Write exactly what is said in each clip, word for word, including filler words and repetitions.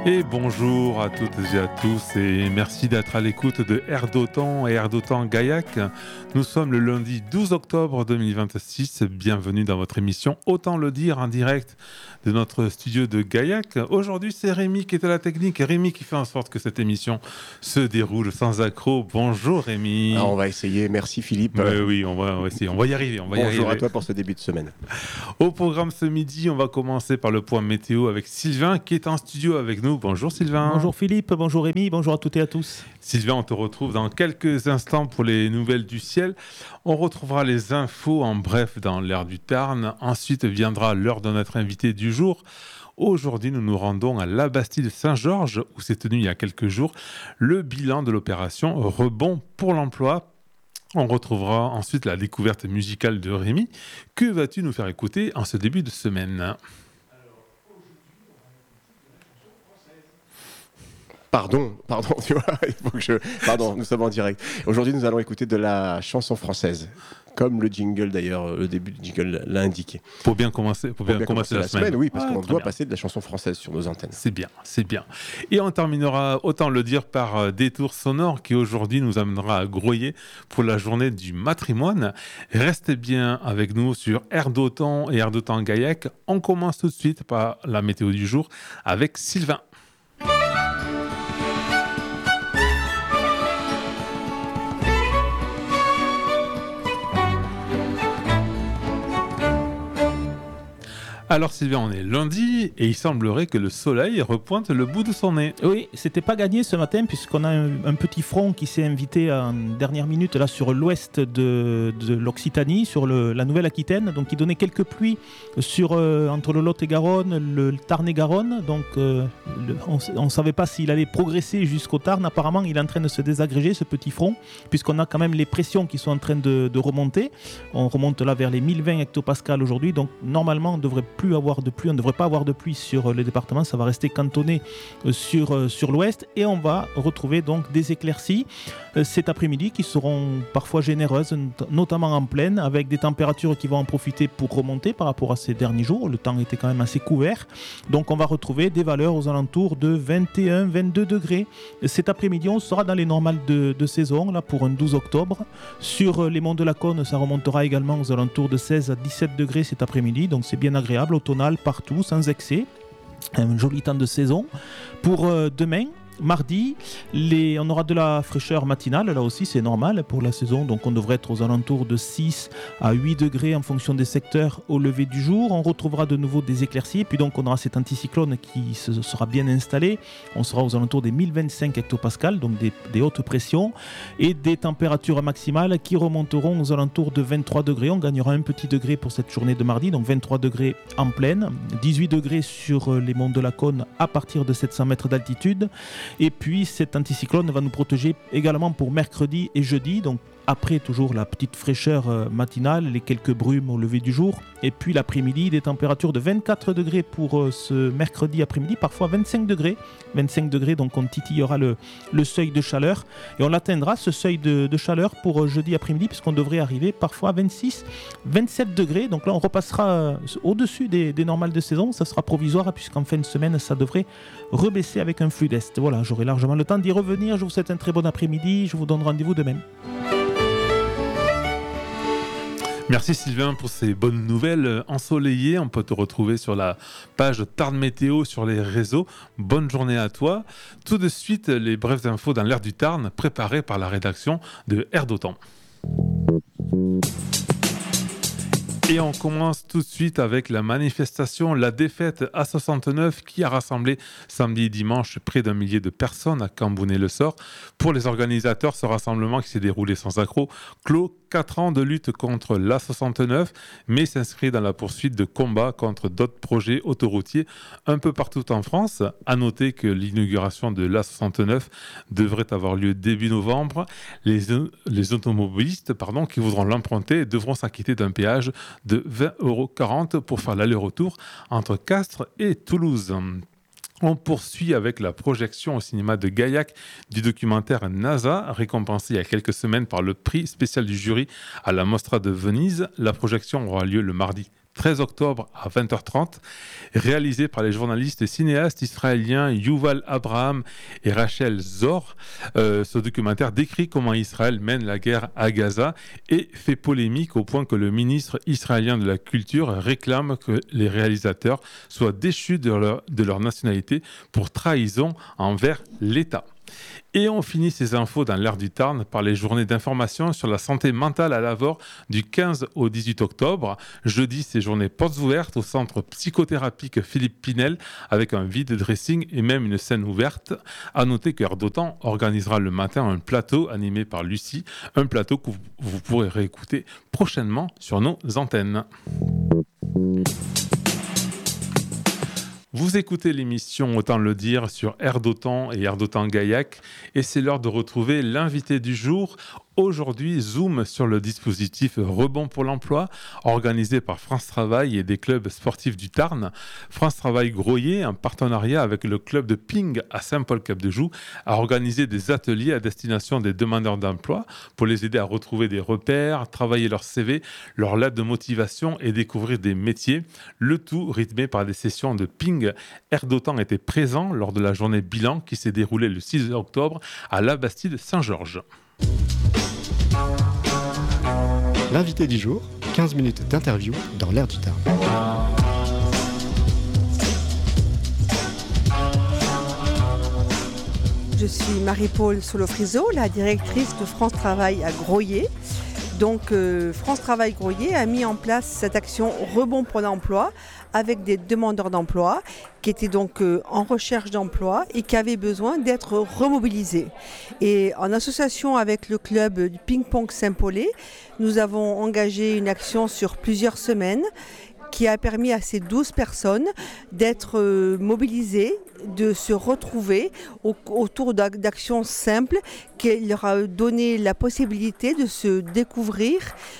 Et bonjour à toutes et à tous et merci d'être à l'écoute de Air d'Otan et Air d'Otan Gaillac. Nous sommes le lundi douze octobre deux mille vingt-six. Bienvenue dans votre émission Autant le dire en direct de notre studio de Gaillac. Aujourd'hui, c'est Rémi qui est à la technique. Rémi qui fait en sorte que cette émission se déroule sans accroc. Bonjour Rémi. Ah, on va essayer. Merci Philippe. Oui, oui, on va, on va essayer. On va y arriver. On va y Bonjour arriver. à toi pour ce début de semaine. Au programme ce midi, on va commencer par le point météo avec Sylvain qui est en studio avec nous. Bonjour Sylvain. Bonjour Philippe, bonjour Rémi, bonjour à toutes et à tous. Sylvain, on te retrouve dans quelques instants pour les nouvelles du ciel. On retrouvera les infos en bref dans l'air du Tarn. Ensuite viendra l'heure de notre invité du jour. Aujourd'hui, nous nous rendons à la Bastide Saint-Georges où s'est tenu il y a quelques jours le bilan de l'opération Rebond pour l'emploi. On retrouvera ensuite la découverte musicale de Rémi. Que vas-tu nous faire écouter en ce début de semaine ? Pardon, pardon, tu vois, il faut que je... Pardon, nous sommes en direct. Aujourd'hui, nous allons écouter de la chanson française, comme le jingle d'ailleurs, le début du jingle l'a indiqué. Pour bien commencer, pour bien, pour bien commencer, commencer la, la semaine. semaine. Oui, parce ah, qu'on doit bien. passer de la chanson française sur nos antennes. C'est bien, c'est bien. Et on terminera, autant le dire, par euh, Détour sonore qui aujourd'hui nous amènera à Groyer pour la journée du matrimoine. Restez bien avec nous sur Air d'Otan et Air d'Otan Gaillac. On commence tout de suite par la météo du jour avec Sylvain. Alors Sylvain, on est lundi et il semblerait que le soleil repointe le bout de son nez. Oui, c'était pas gagné ce matin puisqu'on a un, un petit front qui s'est invité en dernière minute là sur l'ouest de, de l'Occitanie, sur le, la Nouvelle-Aquitaine, donc il donnait quelques pluies sur, euh, entre le Lot-et-Garonne, le, le Tarn-et-Garonne, donc euh, le, on ne savait pas s'il allait progresser jusqu'au Tarn. Apparemment, il est en train de se désagréger ce petit front puisqu'on a quand même les pressions qui sont en train de, de remonter. On remonte là vers les mille vingt hectopascales aujourd'hui, donc normalement on devrait plus avoir de pluie, on ne devrait pas avoir de pluie sur le département, ça va rester cantonné sur, sur l'ouest et on va retrouver donc des éclaircies cet après-midi qui seront parfois généreuses, notamment en plaine, avec des températures qui vont en profiter pour remonter par rapport à ces derniers jours. Le temps était quand même assez couvert, donc on va retrouver des valeurs aux alentours de vingt et un à vingt-deux degrés. Cet après-midi, on sera dans les normales de, de saison là, pour un douze octobre. Sur les monts de la Cône, ça remontera également aux alentours de seize à dix-sept degrés cet après-midi, donc c'est bien agréable, automnal partout, sans excès. Un joli temps de saison. Pour euh, demain, mardi, les... on aura de la fraîcheur matinale, là aussi c'est normal pour la saison, donc on devrait être aux alentours de six à huit degrés en fonction des secteurs au lever du jour. On retrouvera de nouveau des éclaircies, et puis donc on aura cet anticyclone qui se sera bien installé. On sera aux alentours des mille vingt-cinq hectopascales, donc des, des hautes pressions, et des températures maximales qui remonteront aux alentours de vingt-trois degrés. On gagnera un petit degré pour cette journée de mardi, donc vingt-trois degrés en plaine, dix-huit degrés sur les monts de la Cône à partir de sept cents mètres d'altitude. Et puis cet anticyclone va nous protéger également pour mercredi et jeudi, donc après toujours la petite fraîcheur matinale, les quelques brumes au lever du jour, et puis l'après-midi des températures de vingt-quatre degrés pour ce mercredi après-midi, parfois vingt-cinq degrés, vingt-cinq degrés, donc on titillera le, le seuil de chaleur, et on atteindra ce seuil de, de chaleur pour jeudi après-midi, puisqu'on devrait arriver parfois à vingt-six, vingt-sept degrés, donc là on repassera au-dessus des, des normales de saison, ça sera provisoire, puisqu'en fin de semaine ça devrait rebaisser avec un flux d'est. Voilà, j'aurai largement le temps d'y revenir, je vous souhaite un très bon après-midi, je vous donne rendez-vous demain. Merci Sylvain pour ces bonnes nouvelles ensoleillées. On peut te retrouver sur la page Tarn Météo sur les réseaux. Bonne journée à toi. Tout de suite, les brèves infos dans l'air du Tarn, préparées par la rédaction de Air d'Otan. Et on commence tout de suite avec la manifestation La Défaite A soixante-neuf qui a rassemblé samedi et dimanche près d'un millier de personnes à Cambounet-le-Sort. Pour les organisateurs, ce rassemblement qui s'est déroulé sans accroc clôt quatre ans de lutte contre l'A soixante-neuf, mais s'inscrit dans la poursuite de combats contre d'autres projets autoroutiers un peu partout en France. À noter que l'inauguration de l'A soixante-neuf devrait avoir lieu début novembre. Les, les automobilistes pardon, qui voudront l'emprunter devront s'acquitter d'un péage de vingt euros quarante pour faire l'aller-retour entre Castres et Toulouse. On poursuit avec la projection au cinéma de Gaillac du documentaire NASA, récompensé il y a quelques semaines par le prix spécial du jury à la Mostra de Venise. La projection aura lieu le mardi treize octobre à vingt heures trente, réalisé par les journalistes et cinéastes israéliens Yuval Abraham et Rachel Zor. Euh, ce documentaire décrit comment Israël mène la guerre à Gaza et fait polémique au point que le ministre israélien de la Culture réclame que les réalisateurs soient déchus de leur, de leur nationalité pour trahison envers l'État. Et on finit ces infos dans l'air du Tarn par les journées d'information sur la santé mentale à Lavore du quinze au dix-huit octobre. Jeudi, ces journées portes ouvertes au centre psychothérapique Philippe Pinel avec un vide dressing et même une scène ouverte. À noter que Air d'Otan organisera le matin un plateau animé par Lucie, un plateau que vous pourrez réécouter prochainement sur nos antennes. Vous écoutez l'émission Autant le dire sur Air d'Otan et Air d'Otan Gaillac et c'est l'heure de retrouver l'invité du jour. Aujourd'hui, zoom sur le dispositif Rebond pour l'emploi organisé par France Travail et des clubs sportifs du Tarn. France Travail Groyer, en partenariat avec le club de ping à Saint-Paul-Cap-de-Joux, a organisé des ateliers à destination des demandeurs d'emploi pour les aider à retrouver des repères, travailler leur C V, leur lettre de motivation et découvrir des métiers. Le tout rythmé par des sessions de ping. Air d'Otan était présent lors de la journée bilan qui s'est déroulée le six octobre à la Bastide Saint-Georges. L'invité du jour, quinze minutes d'interview dans l'air du Tarn. Je suis Marie-Paul Solofriso, la directrice de France Travail à Groyer. Donc euh, France Travail Groyer a mis en place cette action Rebond pour l'emploi avec des demandeurs d'emploi qui étaient donc euh, en recherche d'emploi et qui avaient besoin d'être remobilisés. Et en association avec le club du ping-pong Saint-Paulé, nous avons engagé une action sur plusieurs semaines qui a permis à ces douze personnes d'être euh, mobilisées, de se retrouver au, autour d'actions simples qui leur a donné la possibilité de se découvrir,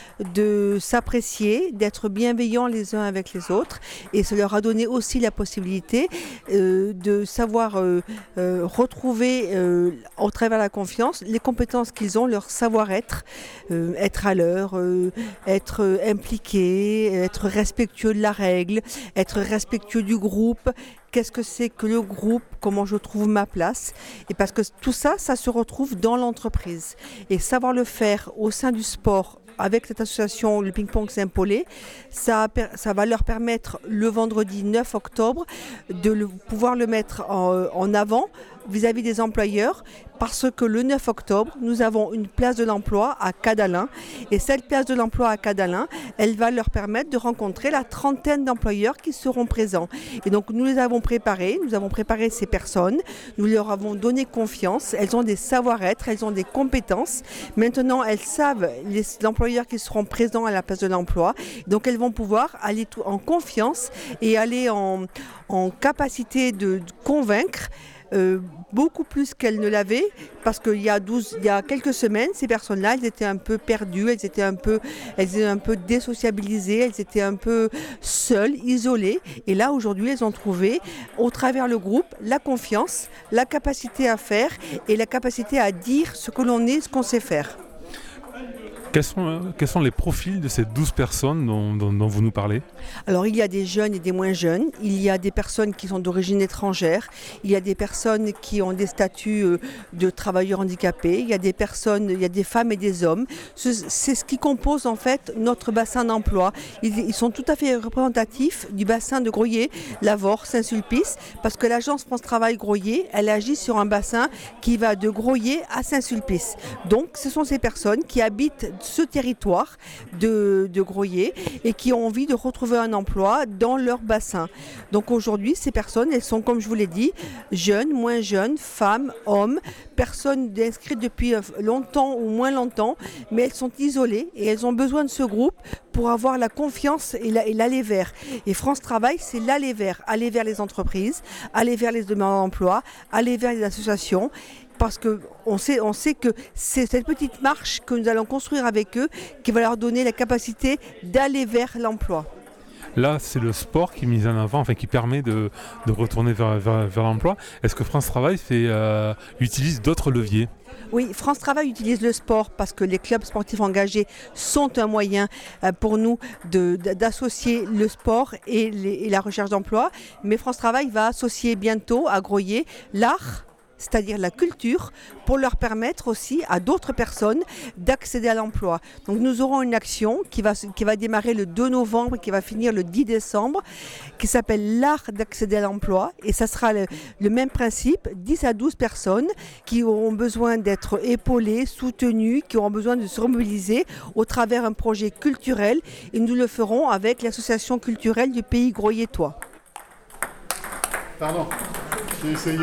de s'apprécier, d'être bienveillants les uns avec les autres. Et ça leur a donné aussi la possibilité euh, de savoir euh, euh, retrouver euh, au travers de la confiance les compétences qu'ils ont, leur savoir-être, euh, être à l'heure, euh, être euh, impliqué, être respectueux de la règle, être respectueux du groupe. Qu'est-ce que c'est que le groupe, comment je trouve ma place. Et parce que tout ça, ça se retrouve dans l'entreprise. Et savoir le faire au sein du sport, avec cette association, le ping-pong Saint-Paulé, ça, ça va leur permettre le vendredi neuf octobre de le, pouvoir le mettre en, en avant vis-à-vis des employeurs, parce que le neuf octobre, nous avons une place de l'emploi à Cadalin. Et cette place de l'emploi à Cadalin, elle va leur permettre de rencontrer la trentaine d'employeurs qui seront présents. Et donc nous les avons préparés, nous avons préparé ces personnes, nous leur avons donné confiance, elles ont des savoir-être, elles ont des compétences. Maintenant, elles savent les employeurs qui seront présents à la place de l'emploi. Donc elles vont pouvoir aller tout en confiance et aller en, en capacité de, de convaincre Euh, beaucoup plus qu'elles ne l'avaient, parce qu'il y a douze, il y a quelques semaines, ces personnes-là, elles étaient un peu perdues, elles étaient un peu, elles étaient un peu désociabilisées, elles étaient un peu seules, isolées. Et là, aujourd'hui, elles ont trouvé, au travers le groupe, la confiance, la capacité à faire et la capacité à dire ce que l'on est, ce qu'on sait faire. Quels sont, quels sont les profils de ces douze personnes dont, dont, dont vous nous parlez ? Alors, il y a des jeunes et des moins jeunes. Il y a des personnes qui sont d'origine étrangère. Il y a des personnes qui ont des statuts de travailleurs handicapés. Il y a des personnes, il y a des femmes et des hommes. C'est ce qui compose en fait notre bassin d'emploi. Ils, ils sont tout à fait représentatifs du bassin de Groyer, Lavore, Saint-Sulpice, parce que l'agence France Travail Groyer, elle agit sur un bassin qui va de Groyer à Saint-Sulpice. Donc, ce sont ces personnes qui habitent ce territoire de, de Groyer et qui ont envie de retrouver un emploi dans leur bassin. Donc aujourd'hui, ces personnes, elles sont, comme je vous l'ai dit, jeunes, moins jeunes, femmes, hommes, personnes inscrites depuis longtemps ou moins longtemps, mais elles sont isolées et elles ont besoin de ce groupe pour avoir la confiance et l'aller vers. Et France Travail, c'est l'aller vers, aller vers les entreprises, aller vers les demandeurs d'emploi, aller vers les associations. Parce qu'on sait, on sait que c'est cette petite marche que nous allons construire avec eux qui va leur donner la capacité d'aller vers l'emploi. Là, c'est le sport qui est mis en avant, enfin qui permet de, de retourner vers, vers, vers l'emploi. Est-ce que France Travail fait, euh, utilise d'autres leviers ? Oui, France Travail utilise le sport parce que les clubs sportifs engagés sont un moyen pour nous de, d'associer le sport et, les, et la recherche d'emploi. Mais France Travail va associer bientôt à Groyer l'art, c'est-à-dire la culture, pour leur permettre aussi à d'autres personnes d'accéder à l'emploi. Donc nous aurons une action qui va, qui va démarrer le deux novembre, qui va finir le dix décembre, qui s'appelle l'art d'accéder à l'emploi. Et ça sera le, le même principe, dix à douze personnes qui auront besoin d'être épaulées, soutenues, qui auront besoin de se remobiliser au travers d'un projet culturel. Et nous le ferons avec l'association culturelle du pays groyétois. Pardon, j'ai essayé.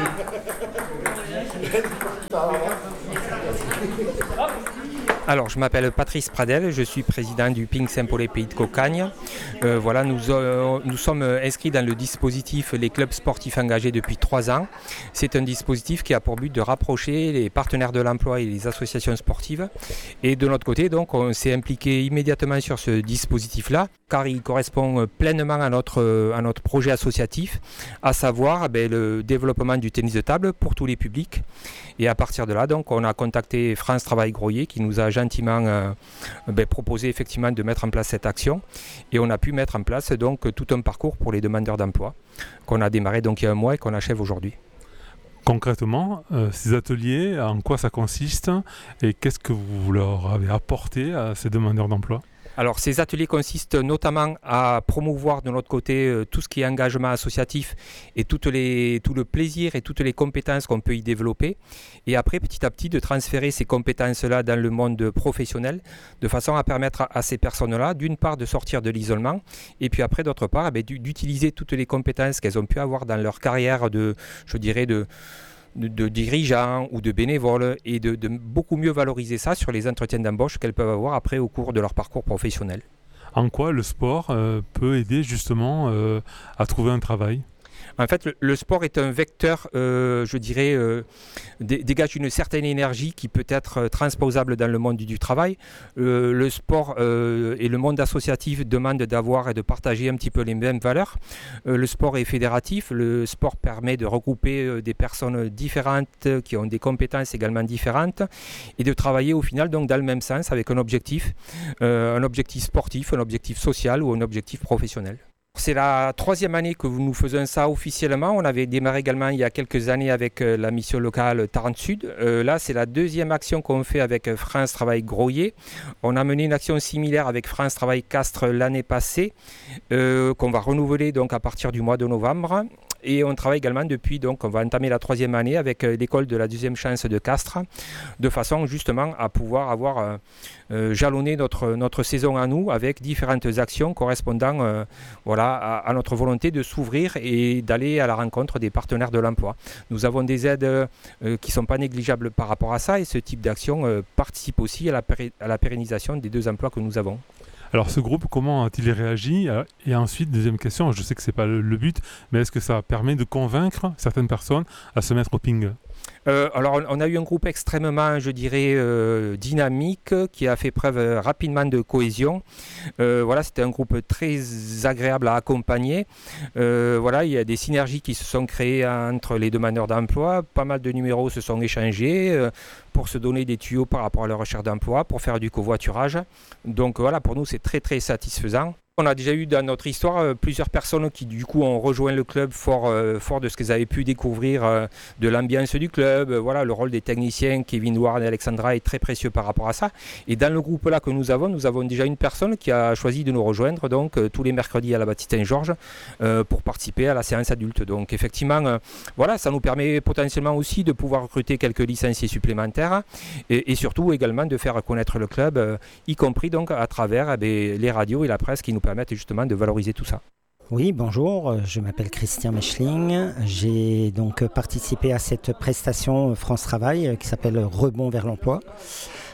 Alors, je m'appelle Patrice Pradel, je suis président du Ping Saint-Paul Pays de Cocagne. Euh, voilà, nous, euh, nous sommes inscrits dans le dispositif Les clubs sportifs engagés depuis trois ans. C'est un dispositif qui a pour but de rapprocher les partenaires de l'emploi et les associations sportives. Et de notre côté, donc, on s'est impliqué immédiatement sur ce dispositif-là, car il correspond pleinement à notre, à notre projet associatif, à savoir ben, le développement du tennis de table pour tous les publics. Et à partir de là, donc, on a contacté France Travail Groyer qui nous a gentiment euh, ben, proposé effectivement de mettre en place cette action. Et on a pu mettre en place donc, tout un parcours pour les demandeurs d'emploi qu'on a démarré donc, il y a un mois et qu'on achève aujourd'hui. Concrètement, euh, ces ateliers, en quoi ça consiste et qu'est-ce que vous leur avez apporté à ces demandeurs d'emploi ? Alors, ces ateliers consistent notamment à promouvoir de notre côté euh, tout ce qui est engagement associatif et toutes les, tout le plaisir et toutes les compétences qu'on peut y développer. Et après, petit à petit, de transférer ces compétences-là dans le monde professionnel de façon à permettre à, à ces personnes-là, d'une part, de sortir de l'isolement et puis après, d'autre part, eh bien, d'utiliser toutes les compétences qu'elles ont pu avoir dans leur carrière de, je dirais, de... De, de dirigeants ou de bénévoles et de, de beaucoup mieux valoriser ça sur les entretiens d'embauche qu'elles peuvent avoir après au cours de leur parcours professionnel. En quoi le sport euh, peut aider justement euh, à trouver un travail ? En fait, le, le sport est un vecteur, euh, je dirais, euh, dé, dégage une certaine énergie qui peut être transposable dans le monde du, du travail. Euh, le sport euh, et le monde associatif demandent d'avoir et de partager un petit peu les mêmes valeurs. Euh, le sport est fédératif, le sport permet de regrouper euh, des personnes différentes qui ont des compétences également différentes et de travailler au final donc dans le même sens avec un objectif, euh, un objectif sportif, un objectif social ou un objectif professionnel. C'est la troisième année que nous faisons ça officiellement. On avait démarré également il y a quelques années avec euh, la mission locale Tarente Sud. Euh, là, c'est la deuxième action qu'on fait avec France Travail Groyer. On a mené une action similaire avec France Travail Castres l'année passée, euh, qu'on va renouveler donc à partir du mois de novembre. Et on travaille également depuis, donc on va entamer la troisième année avec euh, l'école de la deuxième chance de Castres, de façon justement à pouvoir avoir euh, euh, jalonné notre, notre saison à nous avec différentes actions correspondant euh, voilà, à, à notre volonté de s'ouvrir et d'aller à la rencontre des partenaires de l'emploi. Nous avons des aides euh, qui ne sont pas négligeables par rapport à ça et ce type d'action euh, participe aussi à la, péri- à la pérennisation des deux emplois que nous avons. Alors ce groupe, comment a-t-il réagi ? Et ensuite, deuxième question, je sais que ce n'est pas le, le but, mais est-ce que ça permet de convaincre certaines personnes à se mettre au ping ? Euh, alors, on a eu un groupe extrêmement, je dirais, euh, dynamique, qui a fait preuve euh, rapidement de cohésion. Euh, voilà, c'était un groupe très agréable à accompagner. Euh, voilà, il y a des synergies qui se sont créées entre les demandeurs d'emploi. Pas mal de numéros se sont échangés euh, pour se donner des tuyaux par rapport à leur recherche d'emploi, pour faire du covoiturage. Donc voilà, pour nous, c'est très, très satisfaisant. On a déjà eu dans notre histoire euh, plusieurs personnes qui du coup ont rejoint le club fort, euh, fort de ce qu'elles avaient pu découvrir euh, de l'ambiance du club. Euh, voilà, le rôle des techniciens, Kevin Warren et Alexandra, est très précieux par rapport à ça. Et dans le groupe là que nous avons, nous avons déjà une personne qui a choisi de nous rejoindre donc euh, tous les mercredis à la Baptiste Saint-Georges euh, pour participer à la séance adulte. Donc effectivement, euh, voilà, ça nous permet potentiellement aussi de pouvoir recruter quelques licenciés supplémentaires et, et surtout également de faire connaître le club, euh, y compris donc à travers eh, les radios et la presse qui nous permettent justement de valoriser tout ça. Oui, bonjour, je m'appelle Christian Mechling. J'ai donc participé à cette prestation France Travail qui s'appelle Rebond vers l'emploi.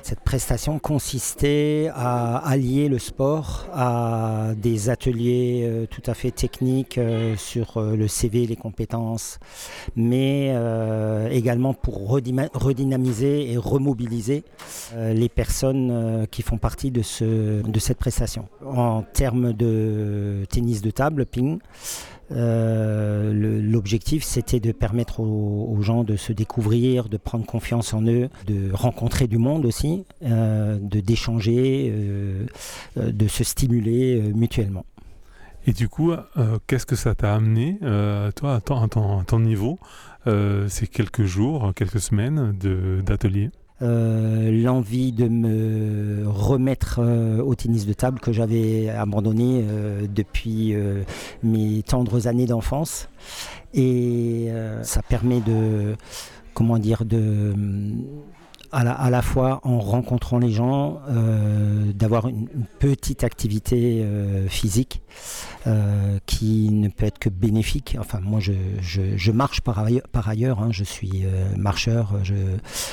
Cette prestation consistait à allier le sport à des ateliers euh, tout à fait techniques euh, sur euh, le C V, les compétences, mais euh, également pour redima- redynamiser et remobiliser euh, les personnes euh, qui font partie de, ce, de cette prestation. En termes de tennis de table, ping, Euh, le, l'objectif c'était de permettre aux, aux gens de se découvrir, de prendre confiance en eux, de rencontrer du monde aussi, euh, de d'échanger, euh, de se stimuler euh, mutuellement. Et du coup, euh, qu'est-ce que ça t'a amené, euh, toi, à ton, à ton, à ton niveau, euh, ces quelques jours, quelques semaines de, d'atelier? Euh, l'envie de me remettre euh, au tennis de table que j'avais abandonné euh, depuis euh, mes tendres années d'enfance, et euh, ça permet de, comment dire, de à la, à la fois en rencontrant les gens, euh, d'avoir une, une petite activité euh, physique euh, qui ne peut être que bénéfique. Enfin, moi, je, je, je marche par ailleurs, par ailleurs hein, je suis euh, marcheur, je,